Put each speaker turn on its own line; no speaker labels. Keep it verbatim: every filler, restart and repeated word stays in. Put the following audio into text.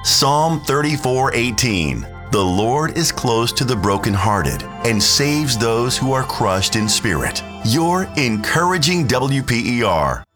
Psalm thirty-four eighteen. The Lord is close to the brokenhearted and saves those who are crushed in spirit. Your encouraging W P E R.